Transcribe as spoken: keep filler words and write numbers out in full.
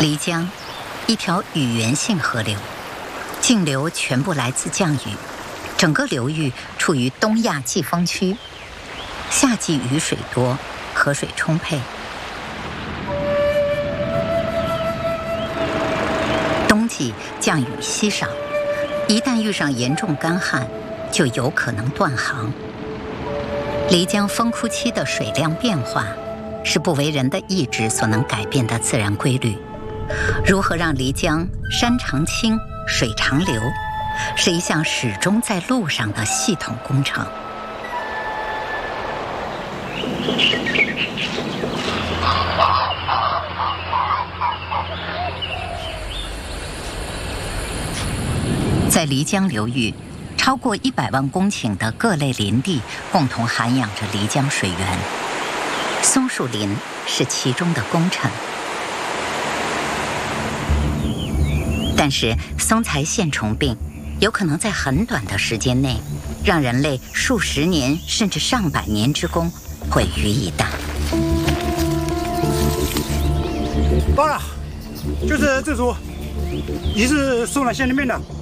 漓江，一条语源性河流，径流全部来自降雨，整个流域处于东亚季风区，夏季雨水多，河水充沛。冬季降雨稀少，一旦遇上严重干旱，就有可能断航。漓江丰枯期的水量变化，是不为人的意志所能改变的自然规律。如何让漓江山常青、水常流，是一项始终在路上的系统工程。在漓江流域，超过一百万公顷的各类林地共同涵养着漓江水源，松树林是其中的功臣。但是松材线虫病有可能在很短的时间内，让人类数十年甚至上百年之功毁于一旦。 到了，就是这株，也是松了线里面的。